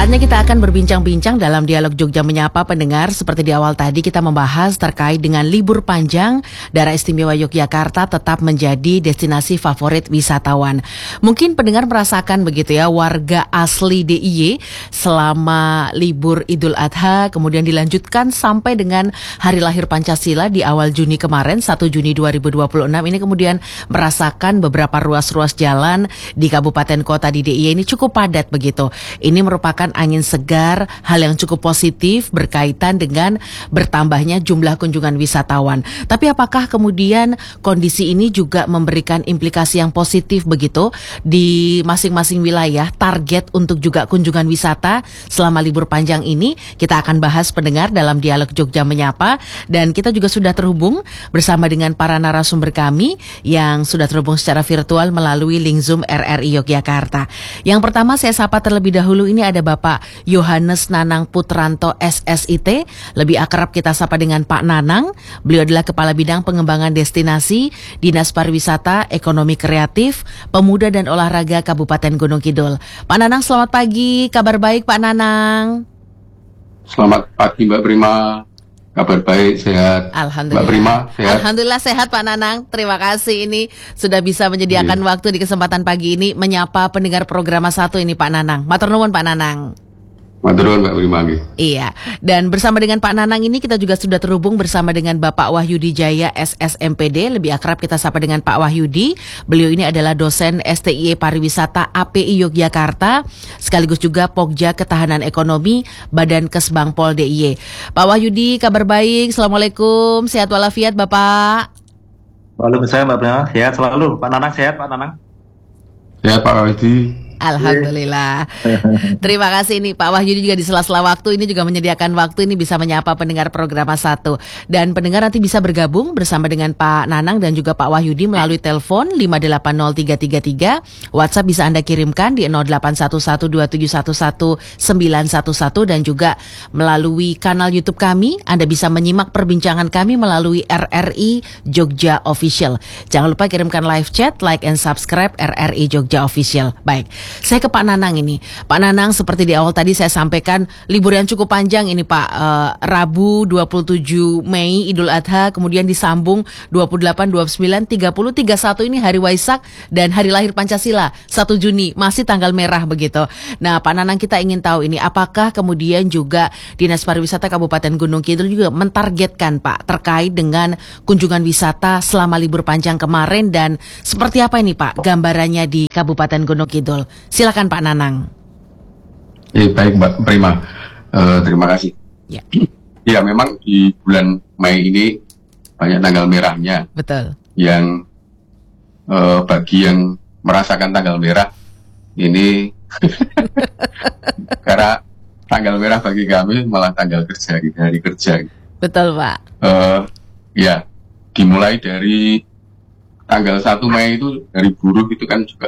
Saatnya kita akan berbincang-bincang dalam dialog Jogja Menyapa pendengar. Seperti di awal tadi kita membahas terkait dengan libur panjang, Daerah Istimewa Yogyakarta tetap menjadi destinasi favorit wisatawan. Mungkin pendengar merasakan begitu ya, warga asli DIY selama libur Idul Adha kemudian dilanjutkan sampai dengan Hari Lahir Pancasila di awal Juni kemarin, 1 Juni 2026 ini kemudian merasakan beberapa ruas-ruas jalan di kabupaten kota di DIY ini cukup padat begitu. Ini merupakan angin segar, hal yang cukup positif berkaitan dengan bertambahnya jumlah kunjungan wisatawan. Tapi apakah kemudian kondisi ini juga memberikan implikasi yang positif begitu di masing-masing wilayah, target untuk juga kunjungan wisata selama libur panjang ini? Kita akan bahas pendengar dalam dialog Jogja Menyapa, dan kita juga sudah terhubung bersama dengan para narasumber kami yang sudah terhubung secara virtual melalui link Zoom RRI Yogyakarta. Yang pertama saya sapa terlebih dahulu, ini ada Bapak Yohanes Nanang Putranto SSIT, lebih akrab kita sapa dengan Pak Nanang. Beliau adalah Kepala Bidang Pengembangan Destinasi Dinas Pariwisata, Ekonomi Kreatif, Pemuda dan Olahraga Kabupaten Gunung Kidul. Pak Nanang, selamat pagi, kabar baik Pak Nanang? Selamat pagi Mbak Prima. Kabar baik, sehat. Alhamdulillah. Mbak Prima, sehat. Alhamdulillah sehat Pak Nanang. Terima kasih ini sudah bisa menyediakan waktu di kesempatan pagi ini menyapa pendengar program 1 ini Pak Nanang. Matur nuwun Pak Nanang. Matur nuwun Mbak Prima. Iya, dan bersama dengan Pak Nanang ini kita juga sudah terhubung bersama dengan Bapak Wahyudi Jaya SSMPD, lebih akrab kita sapa dengan Pak Wahyudi. Beliau ini adalah dosen STIE Pariwisata API Yogyakarta, sekaligus juga Pokja Ketahanan Ekonomi Badan Kesbangpol DIY. Pak Wahyudi, kabar baik, Assalamualaikum, sehat walafiat Bapak. Waalaikumsalam Mbak Prima, sehat selalu. Pak Nanang sehat Pak Nanang? Sehat Pak Wahyudi. Alhamdulillah. Terima kasih nih Pak Wahyudi juga di sela-sela waktu ini juga menyediakan waktu ini bisa menyapa pendengar program 1. Dan pendengar nanti bisa bergabung bersama dengan Pak Nanang dan juga Pak Wahyudi melalui telepon 580333, WhatsApp bisa Anda kirimkan di 0811271111 dan juga melalui kanal YouTube kami Anda bisa menyimak perbincangan kami melalui RRI Jogja Official. Jangan lupa kirimkan live chat, like and subscribe RRI Jogja Official. Baik. Saya ke Pak Nanang ini. Pak Nanang, seperti di awal tadi saya sampaikan libur yang cukup panjang ini Pak. Rabu 27 Mei Idul Adha, kemudian disambung 28, 29, 30, 31 ini hari Waisak dan hari lahir Pancasila 1 Juni, masih tanggal merah begitu. Nah Pak Nanang, kita ingin tahu ini apakah kemudian juga Dinas Pariwisata Kabupaten Gunung Kidul juga mentargetkan Pak terkait dengan kunjungan wisata selama libur panjang kemarin, dan seperti apa ini Pak gambarannya di Kabupaten Gunung Kidul? Silakan Pak Nanang. Baik Mbak Prima, terima kasih. Ya. Ya, memang di bulan Mei ini banyak tanggal merahnya. Betul. Yang bagi yang merasakan tanggal merah ini karena tanggal merah bagi kami malah tanggal kerja, hari kerja. Betul Pak. Ya, dimulai dari tanggal 1 Mei itu dari buruh itu kan juga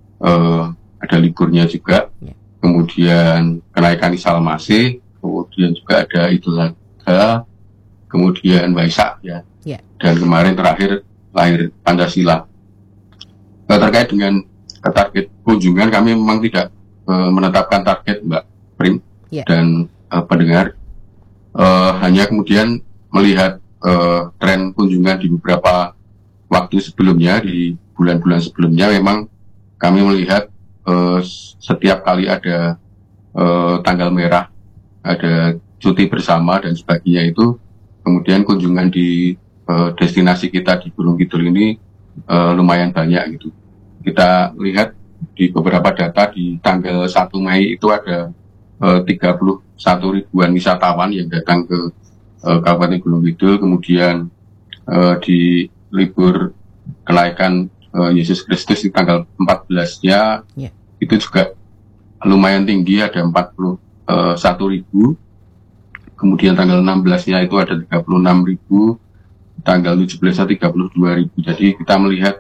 ada liburnya juga, kemudian kenaikan Isal Masih, kemudian juga ada Idul Adha, kemudian Waisak ya, dan kemarin terakhir lahir Pancasila. Terkait dengan target kunjungan, kami memang tidak menetapkan target Mbak Prim dan pendengar, hanya kemudian melihat tren kunjungan di beberapa waktu sebelumnya, di bulan-bulan sebelumnya memang kami melihat setiap kali ada tanggal merah, ada cuti bersama dan sebagainya itu, kemudian kunjungan di destinasi kita di Gunung Kidul ini lumayan banyak gitu. Kita lihat di beberapa data di tanggal 1 Mei itu ada 31 ribuan wisatawan yang datang ke Kabupaten Gunung Kidul, kemudian di libur kenaikan Yesus Kristus di tanggal 14-nya itu juga lumayan tinggi, ada 41 ribu. Kemudian tanggal 16-nya itu ada 36 ribu, tanggal 17-nya 32 ribu. Jadi kita melihat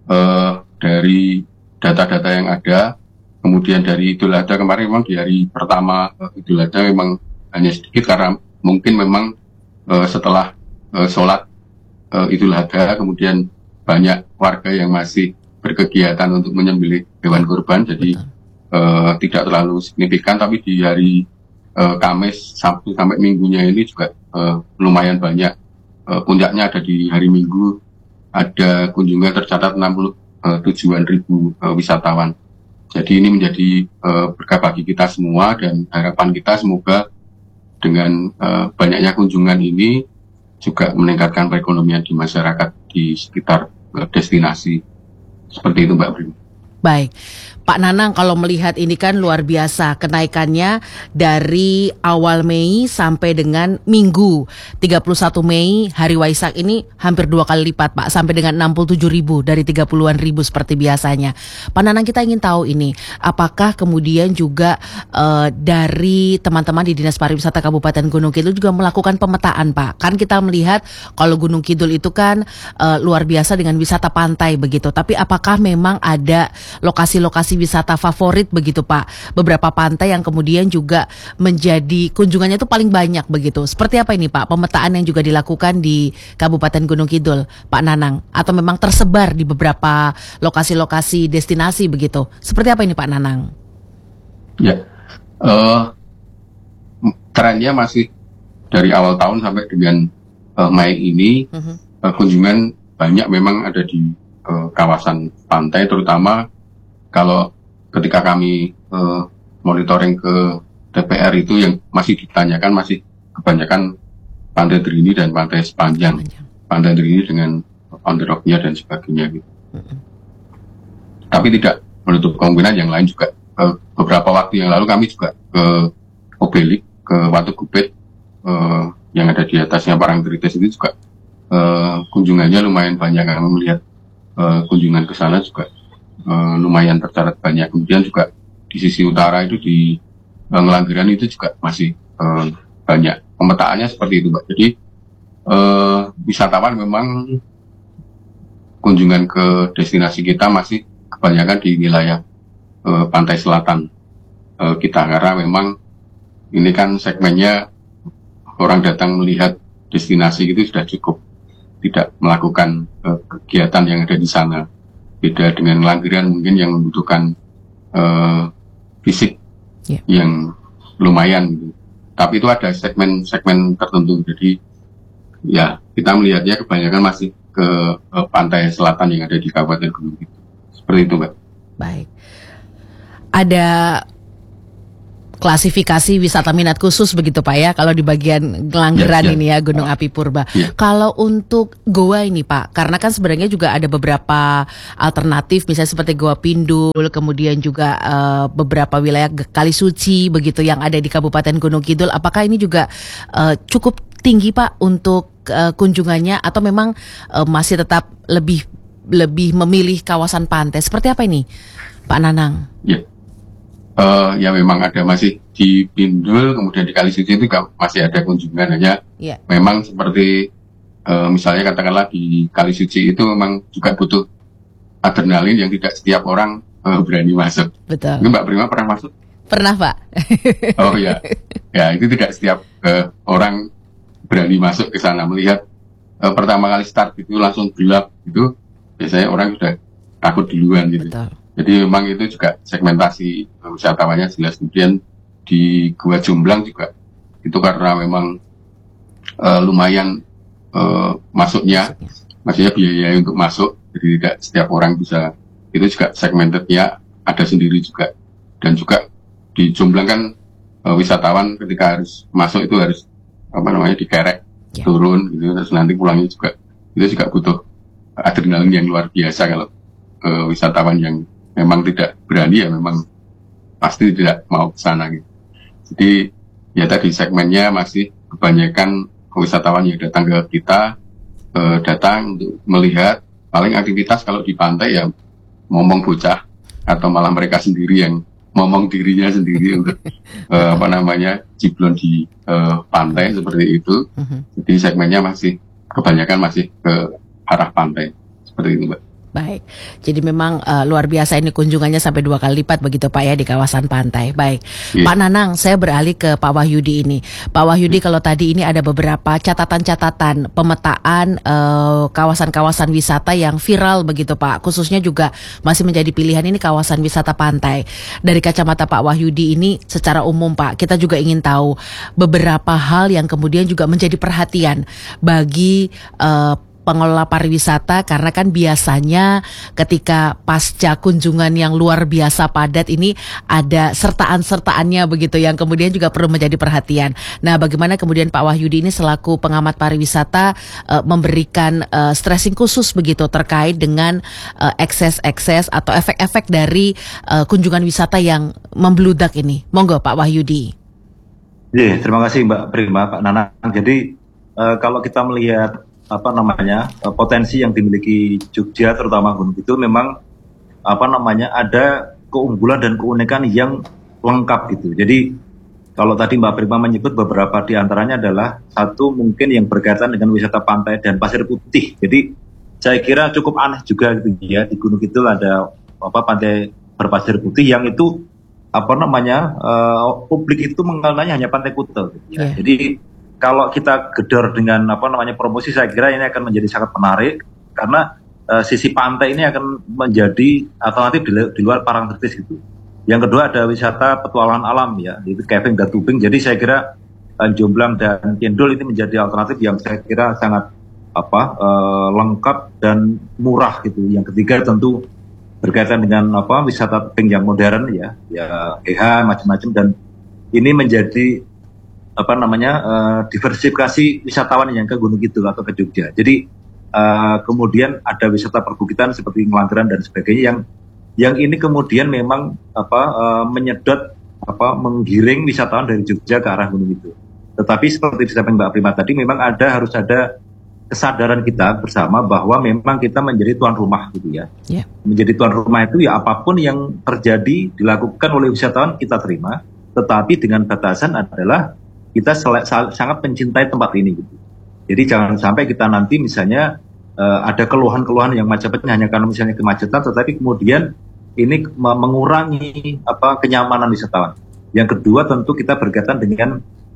dari data-data yang ada, kemudian dari Idul Adha kemarin memang di hari pertama Idul Adha memang hanya sedikit karena mungkin memang setelah sholat Idul Adha kemudian banyak warga yang masih berkegiatan untuk menyembelih hewan kurban, jadi tidak terlalu signifikan, tapi di hari Kamis, Sabtu sampai Minggunya ini juga lumayan banyak. Puncaknya ada di hari Minggu, ada kunjungan tercatat 67-an ribu wisatawan. Jadi ini menjadi berkah bagi kita semua, dan harapan kita semoga dengan banyaknya kunjungan ini juga meningkatkan perekonomian di masyarakat di sekitar destinasi. Seperti itu, Mbak Brim. Baik, Pak Nanang, kalau melihat ini kan luar biasa kenaikannya dari awal Mei sampai dengan Minggu 31 Mei hari Waisak ini hampir 2 kali lipat, Pak, sampai dengan 67 ribu dari 30-an ribu seperti biasanya. Pak Nanang, kita ingin tahu ini, apakah kemudian juga dari teman-teman di Dinas Pariwisata Kabupaten Gunung Kidul juga melakukan pemetaan, Pak? Kan kita melihat kalau Gunung Kidul itu kan luar biasa dengan wisata pantai begitu, tapi apakah memang ada lokasi-lokasi wisata favorit begitu, Pak? Beberapa pantai yang kemudian juga menjadi kunjungannya itu paling banyak begitu. Seperti apa ini, Pak, pemetaan yang juga dilakukan di Kabupaten Gunung Kidul, Pak Nanang? Atau memang tersebar di beberapa lokasi-lokasi destinasi begitu? Seperti apa ini, Pak Nanang? Ya, trennya masih dari awal tahun sampai dengan Mei ini, kunjungan banyak memang ada di kawasan pantai, terutama kalau ketika kami monitoring ke DPR itu yang masih ditanyakan masih kebanyakan Pantai Drini dan Pantai Sepanjang. Pantai Drini dengan on the rock-nya dan sebagainya gitu. Tapi tidak menutup kemungkinan yang lain juga. Beberapa waktu yang lalu kami juga ke Obelik, ke Watu Gupit yang ada di atasnya Parangtritis itu juga kunjungannya lumayan banyak. Kami melihat kunjungan ke sana juga lumayan tercatat banyak. Kemudian juga di sisi utara itu di Ngelanggeran itu juga masih banyak. Pemetaannya seperti itu, Mbak. Jadi wisatawan memang kunjungan ke destinasi kita masih kebanyakan di wilayah pantai selatan kita, karena memang ini kan segmennya orang datang melihat destinasi itu sudah cukup, tidak melakukan kegiatan yang ada di sana. Beda dengan Ngelanggeran mungkin yang membutuhkan fisik yang lumayan gitu. Tapi itu ada segmen-segmen tertentu. Jadi ya kita melihatnya kebanyakan masih ke pantai selatan yang ada di Kabupaten Gunung Kidul. Seperti itu, Mbak. Baik. Ada klasifikasi wisata minat khusus begitu, Pak, ya, kalau di bagian Ngelanggeran ini ya, Gunung Api Purba. Kalau untuk goa ini, Pak, karena kan sebenarnya juga ada beberapa alternatif, misalnya seperti Goa Pindul, kemudian juga beberapa wilayah Kali Suci begitu yang ada di Kabupaten Gunung Kidul. Apakah ini juga cukup tinggi, Pak, untuk kunjungannya, atau memang masih tetap lebih memilih kawasan pantai? Seperti apa ini, Pak Nanang? Ya memang ada, masih di Pindul, kemudian di Kali Suci itu masih ada kunjungan, hanya memang seperti misalnya katakanlah di Kali Suci itu memang juga butuh adrenalin yang tidak setiap orang berani masuk. Betul. Mbak Prima pernah masuk? Pernah, Pak. Oh ya, ya itu tidak setiap orang berani masuk ke sana. Melihat pertama kali start itu langsung gelap itu, biasanya orang sudah takut duluan gitu. Betul. Jadi memang itu juga segmentasi wisatawannya jelas. Kemudian di Gua Jomblang juga itu karena memang lumayan masuknya, maksudnya biaya untuk masuk, jadi tidak setiap orang bisa. Itu juga segmentednya ada sendiri juga. Dan juga di Jomblang kan wisatawan ketika harus masuk itu harus dikerek turun gitu, terus nanti pulangnya juga itu juga butuh adrenalin yang luar biasa. Kalau wisatawan yang memang tidak berani ya memang pasti tidak mau ke sana gitu. Jadi ya tadi segmennya masih kebanyakan wisatawan yang datang ke kita datang untuk melihat, paling aktivitas kalau di pantai ya ngomong bocah atau malah mereka sendiri yang ngomong dirinya sendiri untuk ciblon di pantai seperti itu. Jadi segmennya masih kebanyakan masih ke arah pantai seperti itu, Mbak. Baik, jadi memang luar biasa ini kunjungannya sampai 2 kali lipat begitu Pak ya di kawasan pantai. Baik, Pak Nanang, saya beralih ke Pak Wahyudi ini. Pak Wahyudi, kalau tadi ini ada beberapa catatan-catatan pemetaan kawasan-kawasan wisata yang viral begitu Pak, khususnya juga masih menjadi pilihan ini kawasan wisata pantai. Dari kacamata Pak Wahyudi ini secara umum Pak, kita juga ingin tahu beberapa hal yang kemudian juga menjadi perhatian bagi pengelola pariwisata, karena kan biasanya ketika pasca kunjungan yang luar biasa padat ini ada sertaan-sertaannya begitu yang kemudian juga perlu menjadi perhatian. Nah, bagaimana kemudian Pak Wahyudi ini selaku pengamat pariwisata memberikan stressing khusus begitu terkait dengan ekses-ekses atau efek-efek dari kunjungan wisata yang membludak ini. Monggo Pak Wahyudi. Terima kasih Mbak Prima, Pak Nanang. Jadi kalau kita melihat potensi yang dimiliki Jogja terutama Gunung Kidul memang ada keunggulan dan keunikan yang lengkap gitu. Jadi kalau tadi Mbak Prima menyebut beberapa di antaranya adalah satu mungkin yang berkaitan dengan wisata pantai dan pasir putih. Jadi saya kira cukup aneh juga gitu ya, di Gunung Kidul ada pantai berpasir putih yang itu publik itu mengenalnya hanya Pantai Kuta gitu ya. Jadi kalau kita gedor dengan promosi, saya kira ini akan menjadi sangat menarik karena sisi pantai ini akan menjadi alternatif di luar Parangtritis gitu. Yang kedua ada wisata petualangan alam ya, itu camping dan tubing. Jadi saya kira Jomblang dan Cendol ini menjadi alternatif yang saya kira sangat lengkap dan murah gitu. Yang ketiga tentu berkaitan dengan wisata tubing yang modern ya GH macam-macam, dan ini menjadi diversifikasi wisatawan yang ke Gunung Kidul atau ke Jogja. Jadi kemudian ada wisata perbukitan seperti Ngelanggeran dan sebagainya yang ini kemudian memang menyedot menggiring wisatawan dari Jogja ke arah Gunung Kidul. Tetapi seperti disampaikan Mbak Prima tadi, memang harus ada kesadaran kita bersama bahwa memang kita menjadi tuan rumah gitu ya. Menjadi tuan rumah itu ya apapun yang terjadi dilakukan oleh wisatawan kita terima, tetapi dengan batasan adalah kita sangat mencintai tempat ini gitu. Jadi jangan sampai kita nanti misalnya ada keluhan-keluhan yang macetnya hanya karena misalnya kemacetan, tetapi kemudian ini mengurangi kenyamanan wisatawan. Yang kedua tentu kita berkaitan dengan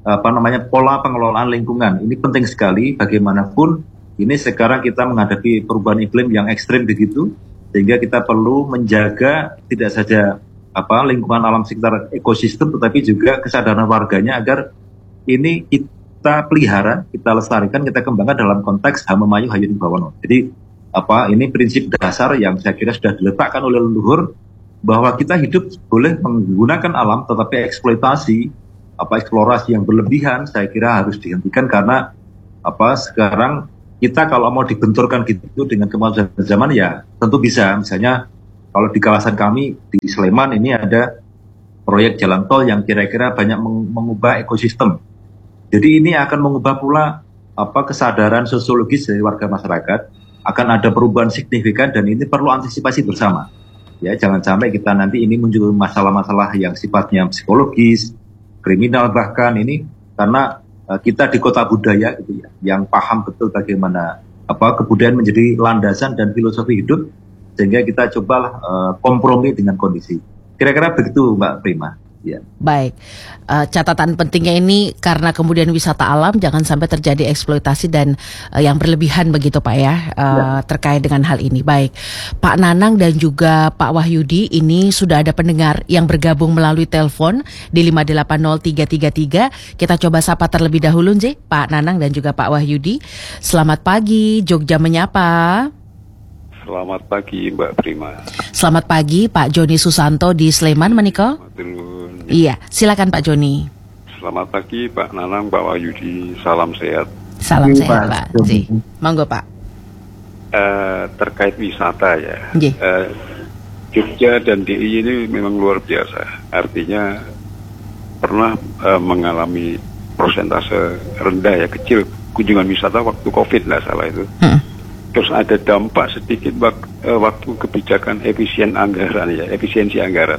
pola pengelolaan lingkungan. Ini penting sekali, bagaimanapun ini sekarang kita menghadapi perubahan iklim yang ekstrim begitu, sehingga kita perlu menjaga tidak saja lingkungan alam sekitar ekosistem, tetapi juga kesadaran warganya agar ini kita pelihara, kita lestarikan, kita kembangkan dalam konteks Hamemayu Hayuning Bawono. Jadi ini prinsip dasar yang saya kira sudah diletakkan oleh leluhur, bahwa kita hidup boleh menggunakan alam, tetapi eksploitasi eksplorasi yang berlebihan saya kira harus dihentikan, karena sekarang kita kalau mau dibenturkan gitu dengan kemajuan zaman ya tentu bisa. Misalnya kalau di kawasan kami di Sleman ini ada proyek jalan tol yang kira-kira banyak mengubah ekosistem. Jadi ini akan mengubah pula kesadaran sosiologis dari warga masyarakat, akan ada perubahan signifikan dan ini perlu antisipasi bersama. Ya, jangan sampai kita nanti ini muncul masalah-masalah yang sifatnya psikologis, kriminal bahkan ini, karena kita di kota budaya gitu ya, yang paham betul bagaimana kebudayaan menjadi landasan dan filosofi hidup, sehingga kita cobalah kompromi dengan kondisi. Kira-kira begitu Mbak Prima. Ya. Baik, catatan pentingnya ini karena kemudian wisata alam jangan sampai terjadi eksploitasi dan yang berlebihan begitu Pak ya, terkait dengan hal ini. Baik, Pak Nanang dan juga Pak Wahyudi, ini sudah ada pendengar yang bergabung melalui telepon di 580333. Kita coba sapa terlebih dahulu Pak Nanang dan juga Pak Wahyudi. Selamat pagi, Jogja Menyapa. Selamat pagi Mbak Prima. Selamat pagi Pak Joni Susanto di Sleman Maniko. Iya, silakan Pak Joni. Selamat pagi Pak Nanang, Pak Wahyudi, salam sehat. Salam sehat Pak. Monggo Pak. Terkait wisata ya, Jogja dan DIY ini memang luar biasa. Artinya pernah mengalami persentase rendah ya, kecil kunjungan wisata waktu COVID nggak salah itu. Terus ada dampak sedikit waktu kebijakan efisiensi anggaran.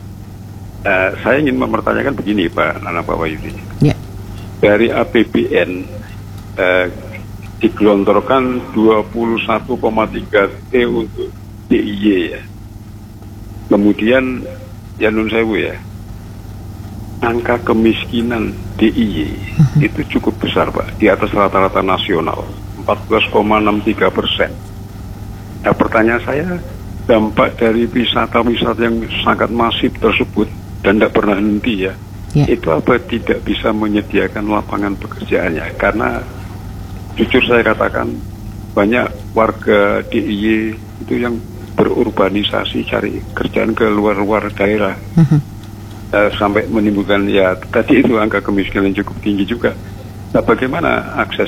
Saya ingin mempertanyakan begini Pak Nanang, Pak Wahyudi. Dari APBN digelontorkan 21,3 T untuk DIY ya. Kemudian ya nun sewu ya, angka kemiskinan DIY itu cukup besar Pak, di atas rata-rata nasional, 14,63%. Nah pertanyaan saya, dampak dari wisata-wisata yang sangat masif tersebut dan tidak pernah henti ya, itu apa tidak bisa menyediakan lapangan pekerjaannya? Karena jujur saya katakan banyak warga DIY itu yang berurbanisasi cari kerjaan ke luar-luar daerah, sampai menimbulkan ya tadi itu angka kemiskinan yang cukup tinggi juga. Nah bagaimana akses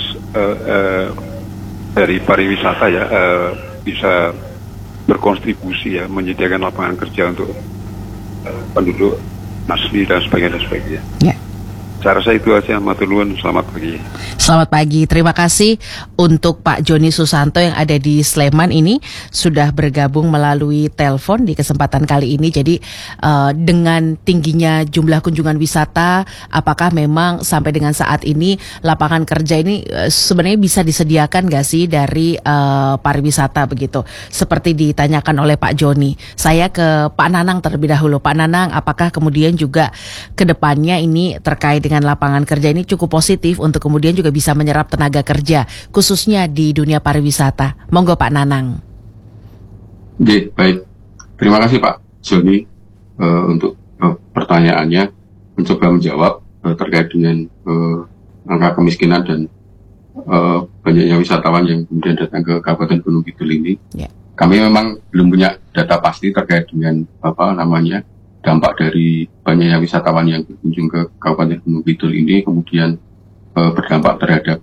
dari pariwisata ya bisa berkontribusi ya menyediakan lapangan kerja untuk penduduk asli dan sebagainya. Saya rasa itu aja, matur nuwun, selamat pagi. Selamat pagi, terima kasih untuk Pak Joni Susanto yang ada di Sleman ini sudah bergabung melalui telepon di kesempatan kali ini. Jadi dengan tingginya jumlah kunjungan wisata, apakah memang sampai dengan saat ini lapangan kerja ini sebenarnya bisa disediakan nggak sih dari pariwisata begitu? Seperti ditanyakan oleh Pak Joni. Saya ke Pak Nanang terlebih dahulu. Pak Nanang, apakah kemudian juga ke depannya ini terkait dengan lapangan kerja ini cukup positif untuk kemudian juga bisa menyerap tenaga kerja khususnya di dunia pariwisata? Monggo Pak Nanang. Baik, terima kasih Pak Joni untuk pertanyaannya, mencoba menjawab terkait dengan angka kemiskinan dan banyaknya wisatawan yang kemudian datang ke Kabupaten Gunung Kidul ini. Kami memang belum punya data pasti terkait dengan dampak dari banyaknya wisatawan yang berkunjung ke Kabupaten Gunung Kidul ini kemudian berdampak terhadap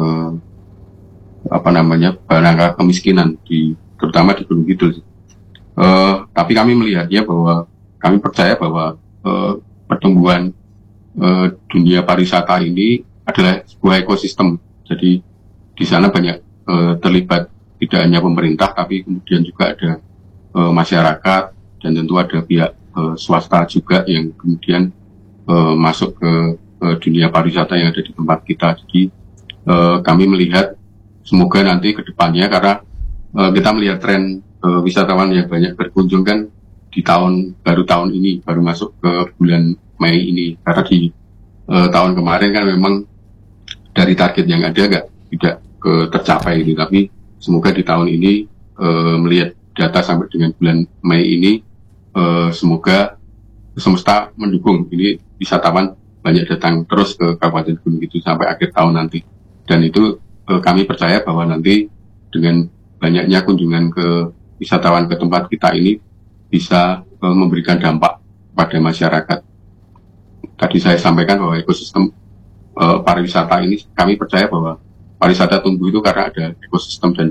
angka kemiskinan terutama di Gunung Kidul. Tapi kami melihatnya bahwa kami percaya bahwa pertumbuhan dunia pariwisata ini adalah sebuah ekosistem. Jadi di sana banyak terlibat tidak hanya pemerintah tapi kemudian juga ada masyarakat dan tentu ada pihak swasta juga yang kemudian masuk ke dunia pariwisata yang ada di tempat kita. Jadi kami melihat semoga nanti ke depannya, karena kita melihat tren wisatawan yang banyak berkunjung kan di baru tahun ini, baru masuk ke bulan Mei ini, karena di tahun kemarin kan memang dari target yang ada tidak tercapai ini, tapi semoga di tahun ini melihat data sampai dengan bulan Mei ini, semoga semesta mendukung ini wisatawan banyak datang terus ke Kabupaten Gunung Kidul sampai akhir tahun nanti. Dan itu kami percaya bahwa nanti dengan banyaknya kunjungan ke wisatawan ke tempat kita ini bisa memberikan dampak pada masyarakat. Tadi saya sampaikan bahwa ekosistem pariwisata ini, kami percaya bahwa pariwisata tumbuh itu karena ada ekosistem, dan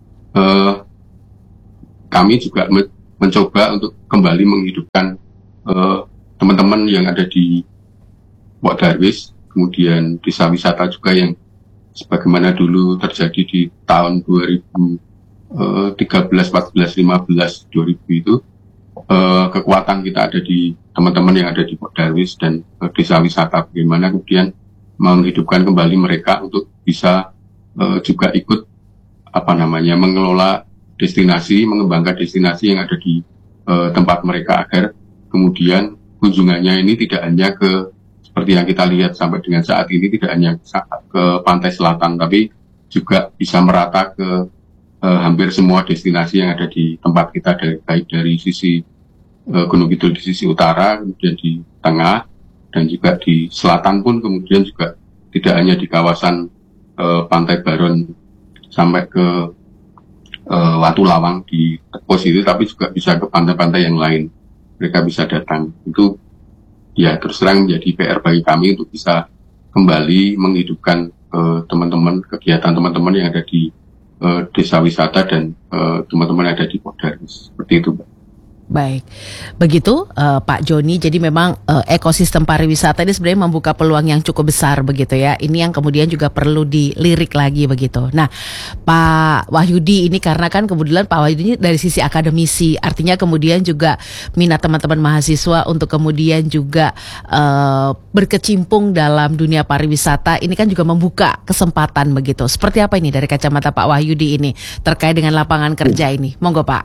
kami juga mencoba untuk kembali menghidupkan teman-teman yang ada di Pok Darwis, kemudian desa wisata juga yang sebagaimana dulu terjadi di tahun 2013, 14, 15, 2000 itu, kekuatan kita ada di teman-teman yang ada di Pok Darwis dan desa wisata, bagaimana kemudian menghidupkan kembali mereka untuk bisa juga ikut mengelola destinasi, mengembangkan destinasi yang ada di tempat mereka, agar kemudian kunjungannya ini tidak hanya seperti yang kita lihat sampai dengan saat ini, tidak hanya ke pantai selatan, tapi juga bisa merata ke hampir semua destinasi yang ada di tempat kita, baik dari sisi Gunung Kidul di sisi utara, kemudian di tengah, dan juga di selatan pun kemudian juga tidak hanya di kawasan Pantai Baron sampai ke Watu Lawang di pos itu, tapi juga bisa ke pantai-pantai yang lain. Mereka bisa datang. Itu ya terus terang menjadi PR bagi kami untuk bisa kembali menghidupkan teman-teman, kegiatan teman-teman yang ada di desa wisata dan teman-teman yang ada di Pok Darwis. Seperti itu, Mbak. Baik, begitu Pak Joni. Jadi memang ekosistem pariwisata ini sebenarnya membuka peluang yang cukup besar begitu ya. Ini yang kemudian juga perlu dilirik lagi begitu. Nah, Pak Wahyudi ini karena kan kebetulan Pak Wahyudi ini dari sisi akademisi, artinya kemudian juga minat teman-teman mahasiswa untuk kemudian juga berkecimpung dalam dunia pariwisata ini kan juga membuka kesempatan begitu. Seperti apa ini dari kacamata Pak Wahyudi ini terkait dengan lapangan kerja ini? Monggo Pak.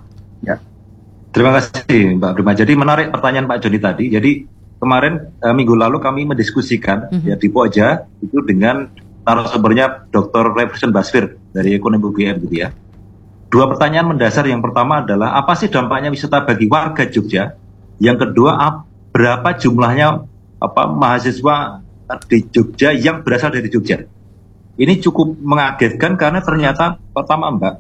Ya, terima kasih Mbak Prima. Jadi menarik pertanyaan Pak Joni tadi. Jadi kemarin minggu lalu kami mendiskusikan ya di Pokja itu dengan narasumbernya Dr. Reverson Basfir dari Ekonomi UGM gitu ya. Dua pertanyaan mendasar. Yang pertama adalah apa sih dampaknya wisata bagi warga Jogja? Yang kedua, berapa jumlahnya mahasiswa di Jogja yang berasal dari Jogja? Ini cukup mengagetkan karena ternyata pertama Mbak,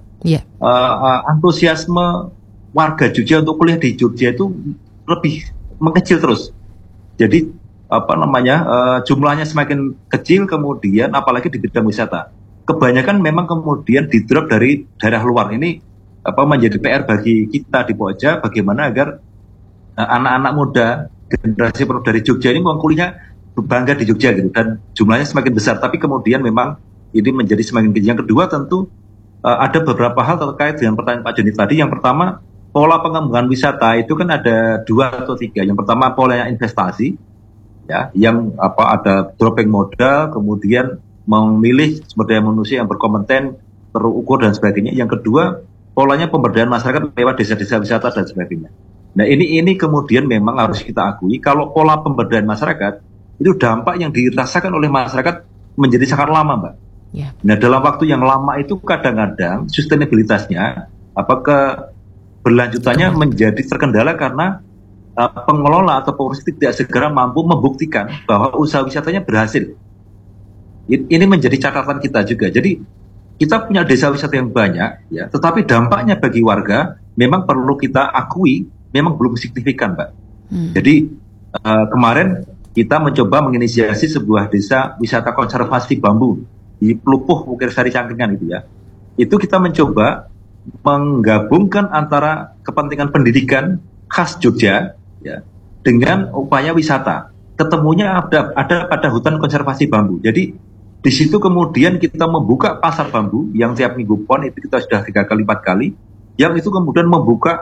antusiasme warga Jogja untuk kuliah di Jogja itu lebih mengecil terus. Jadi jumlahnya semakin kecil, kemudian apalagi di bidang wisata. Kebanyakan memang kemudian di-drop dari daerah luar. Ini menjadi PR bagi kita di Pokja, bagaimana agar anak-anak muda generasi penuh dari Jogja ini kuliah bangga di Jogja gitu, dan jumlahnya semakin besar. Tapi kemudian memang ini menjadi semakin kecil. Yang kedua tentu ada beberapa hal terkait dengan pertanyaan Pak Joni tadi. Yang pertama, pola pengembangan wisata itu kan ada 2 atau 3. Yang pertama polanya investasi, ya, yang ada dropping modal, kemudian memilih sumber daya manusia yang berkompeten, terukur dan sebagainya. Yang kedua, polanya pemberdayaan masyarakat lewat desa-desa wisata dan sebagainya. Nah ini kemudian memang harus kita akui, kalau pola pemberdayaan masyarakat itu dampak yang dirasakan oleh masyarakat menjadi sangat lama, Mbak. Yeah. Nah dalam waktu yang lama itu kadang-kadang sustainabilitasnya, keberlanjutannya menjadi terkendala karena pengelola atau pengurus tidak segera mampu membuktikan bahwa usaha wisatanya berhasil. Ini menjadi catatan kita juga. Jadi kita punya desa wisata yang banyak, ya, tetapi dampaknya bagi warga memang perlu kita akui memang belum signifikan, Mbak. Jadi kemarin kita mencoba menginisiasi sebuah desa wisata konservasi bambu di Pelupuh, Wukirsari Cangkringan itu ya. Itu kita mencoba menggabungkan antara kepentingan pendidikan khas Jogja, ya, dengan upaya wisata. Ketemunya ada pada hutan konservasi bambu. Jadi di situ kemudian kita membuka pasar bambu yang tiap minggu pon itu kita sudah 3 kali 4 kali, yang itu kemudian membuka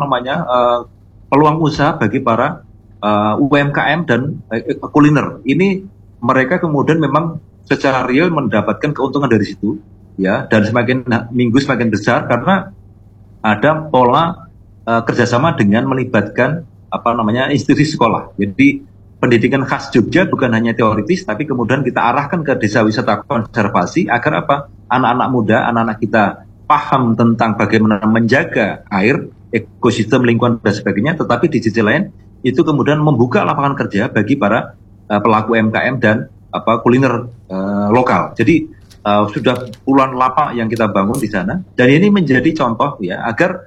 peluang usaha bagi para UMKM dan kuliner. Ini mereka kemudian memang secara real mendapatkan keuntungan dari situ, ya, dan semakin minggu semakin besar karena ada pola kerjasama dengan melibatkan institusi sekolah. Jadi pendidikan khas Jogja bukan hanya teoritis, tapi kemudian kita arahkan ke desa wisata konservasi agar anak-anak muda, anak-anak kita paham tentang bagaimana menjaga air, ekosistem, lingkungan dan sebagainya. Tetapi di sisi lain itu kemudian membuka lapangan kerja bagi para pelaku UMKM dan kuliner lokal. Jadi sudah puluhan lapak yang kita bangun di sana, dan ini menjadi contoh ya agar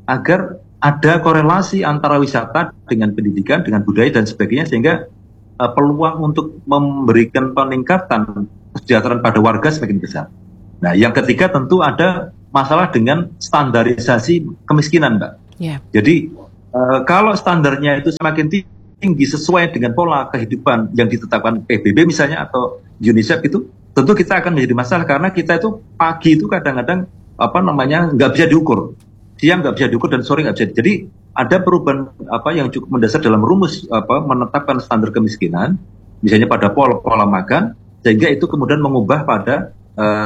ada korelasi antara wisata dengan pendidikan, dengan budaya dan sebagainya, sehingga peluang untuk memberikan peningkatan kesejahteraan pada warga semakin besar. Nah, yang ketiga tentu ada masalah dengan standarisasi kemiskinan, Mbak. Yeah. Jadi kalau standarnya itu semakin tinggi sesuai dengan pola kehidupan yang ditetapkan PBB misalnya atau UNICEF itu, tentu kita akan menjadi masalah karena kita itu pagi itu kadang-kadang nggak bisa diukur. Siang nggak bisa diukur dan sore nggak bisa. Jadi ada perubahan yang cukup mendasar dalam rumus menetapkan standar kemiskinan, misalnya pada pola makan, sehingga itu kemudian mengubah pada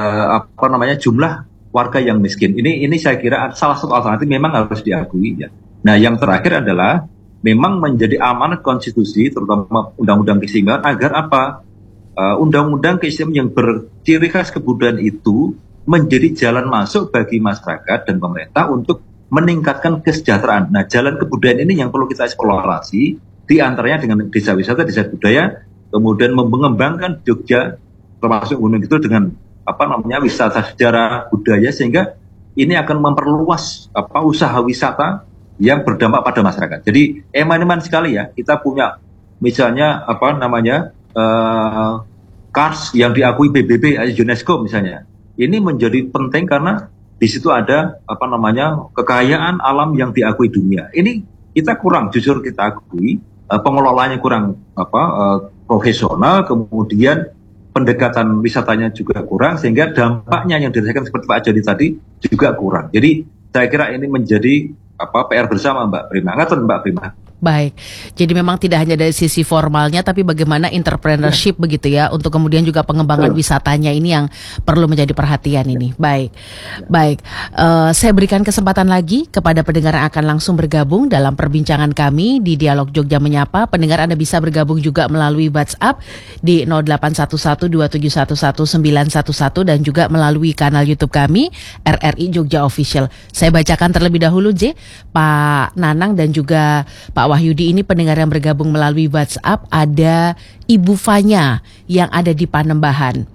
jumlah warga yang miskin. Ini saya kira salah satu alternatif memang harus diakui ya. Nah yang terakhir adalah memang menjadi amanat konstitusi, terutama undang-undang keistimewaan, agar undang-undang keistimewaan yang berciri khas kebudayaan itu menjadi jalan masuk bagi masyarakat dan pemerintah untuk meningkatkan kesejahteraan. Nah, jalan kebudayaan ini yang perlu kita eksplorasi, di antaranya dengan desa wisata, desa budaya, kemudian mengembangkan Jogja, termasuk Gunung Kidul dengan wisata sejarah budaya, sehingga ini akan memperluas usaha wisata yang berdampak pada masyarakat. Jadi eman-eman sekali ya, kita punya misalnya Kars yang diakui PBB, UNESCO misalnya. Ini menjadi penting karena di situ ada kekayaan alam yang diakui dunia. Ini kita kurang, jujur kita akui, pengelolaannya kurang profesional, kemudian pendekatan wisatanya juga kurang, sehingga dampaknya yang dirasakan seperti Pak Joni tadi juga kurang. Jadi saya kira ini menjadi PR bersama, Mbak Prima. Ngaten, Mbak Prima. Baik, jadi memang tidak hanya dari sisi formalnya, tapi bagaimana entrepreneurship begitu ya, untuk kemudian juga pengembangan wisatanya ini yang perlu menjadi perhatian ini. Baik, baik. Saya berikan kesempatan lagi kepada pendengar yang akan langsung bergabung dalam perbincangan kami di Dialog Jogja Menyapa. Pendengar Anda bisa bergabung juga melalui WhatsApp di 0811271111 dan juga melalui kanal YouTube kami RRI Jogja Official. Saya bacakan terlebih dahulu Pak Nanang dan juga Pak Wahyudi ini pendengar yang bergabung melalui WhatsApp. Ada Ibu Fanya yang ada di Panembahan.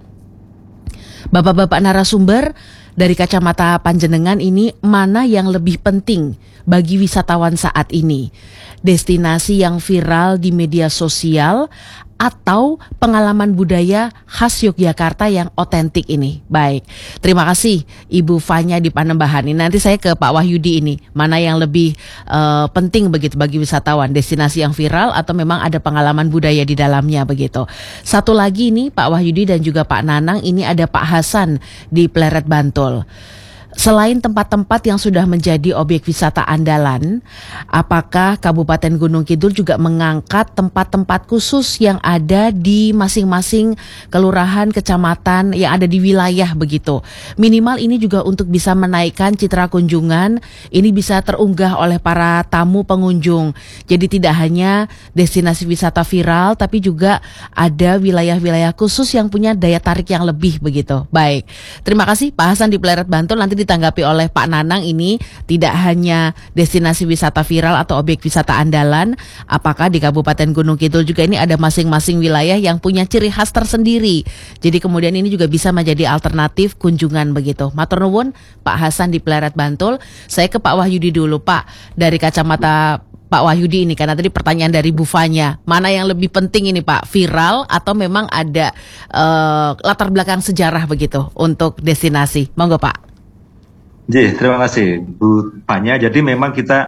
Bapak-bapak narasumber, dari kacamata panjenengan ini mana yang lebih penting bagi wisatawan saat ini? Destinasi yang viral di media sosial atau pengalaman budaya khas Yogyakarta yang otentik ini? Baik, terima kasih Ibu Fanya di Panembahan. Ini nanti saya ke Pak Wahyudi ini, mana yang lebih penting begitu bagi wisatawan, destinasi yang viral atau memang ada pengalaman budaya di dalamnya begitu. Satu lagi nih Pak Wahyudi dan juga Pak Nanang, ini ada Pak Hasan di Pleret Bantul. Selain tempat-tempat yang sudah menjadi objek wisata andalan, apakah Kabupaten Gunung Kidul juga mengangkat tempat-tempat khusus yang ada di masing-masing kelurahan, kecamatan yang ada di wilayah begitu? Minimal ini juga untuk bisa menaikkan citra kunjungan, ini bisa terunggah oleh para tamu pengunjung. Jadi tidak hanya destinasi wisata viral, tapi juga ada wilayah-wilayah khusus yang punya daya tarik yang lebih begitu. Baik, terima kasih Pak Hasan di Pleret Bantul. Nanti ditanggapi oleh Pak Nanang, ini tidak hanya destinasi wisata viral atau objek wisata andalan, apakah di Kabupaten Gunung Kidul juga ini ada masing-masing wilayah yang punya ciri khas tersendiri. Jadi kemudian ini juga bisa menjadi alternatif kunjungan begitu. Matur nuwun Pak Hasan di Pleret Bantul. Saya ke Pak Wahyudi dulu Pak, dari kacamata Pak Wahyudi ini, karena tadi pertanyaan dari Bu Fanya, mana yang lebih penting ini Pak, viral atau memang ada latar belakang sejarah begitu untuk destinasi? Monggo Pak. Terima kasih Bu Fanya. Jadi memang kita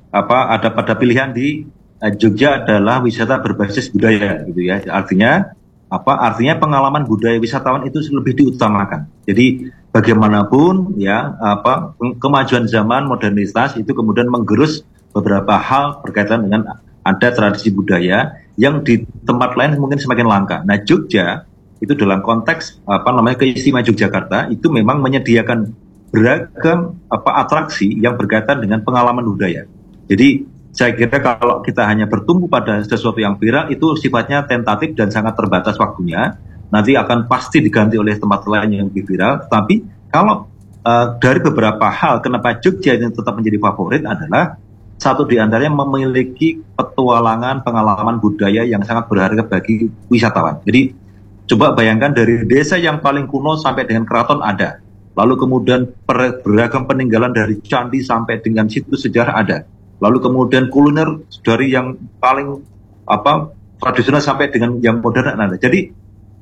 ada pada pilihan di Jogja adalah wisata berbasis budaya gitu ya. Artinya Artinya pengalaman budaya wisatawan itu lebih diutamakan. Jadi bagaimanapun ya kemajuan zaman, modernitas itu kemudian menggerus beberapa hal berkaitan dengan ada tradisi budaya yang di tempat lain mungkin semakin langka. Nah, Jogja itu dalam konteks keistimewaan Yogyakarta itu memang menyediakan beragam atraksi yang berkaitan dengan pengalaman budaya. Jadi saya kira kalau kita hanya bertumpu pada sesuatu yang viral itu sifatnya tentatif dan sangat terbatas waktunya. Nanti akan pasti diganti oleh tempat lain yang lebih viral. Tapi kalau dari beberapa hal kenapa Jogja ini tetap menjadi favorit adalah satu di antaranya memiliki petualangan pengalaman budaya yang sangat berharga bagi wisatawan. Jadi coba bayangkan dari desa yang paling kuno sampai dengan keraton ada. Lalu kemudian beragam peninggalan dari candi sampai dengan situs sejarah ada. Lalu kemudian kuliner dari yang paling tradisional sampai dengan yang modern ada. Jadi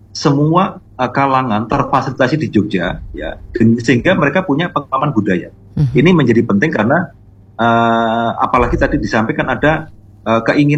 semua kalangan terfasilitasi di Jogja ya, sehingga mereka punya pengalaman budaya. Ini menjadi penting karena apalagi tadi disampaikan ada keinginan